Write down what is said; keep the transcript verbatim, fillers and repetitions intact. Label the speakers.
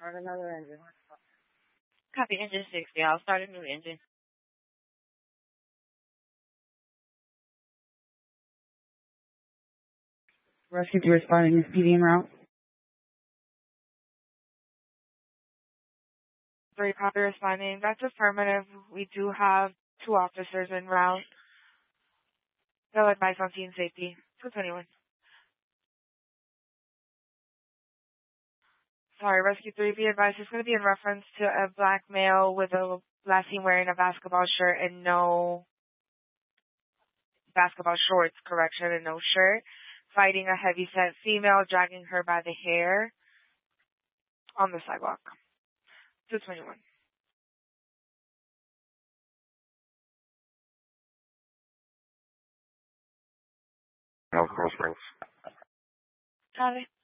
Speaker 1: Start another engine.
Speaker 2: Copy engine sixty. I'll start a new engine.
Speaker 1: Rescue three responding to P D en route.
Speaker 3: Three copy responding. That's affirmative. We do have two officers en route. They'll advise on scene safety. two twenty-one. Sorry, Rescue three, be advised, it's going to be in reference to a black male with a last seen wearing a basketball shirt and no basketball shorts, correction, and no shirt, fighting a heavy-set female, dragging her by the hair on the sidewalk. two twenty-one.
Speaker 4: North Coral Springs.
Speaker 3: Got it.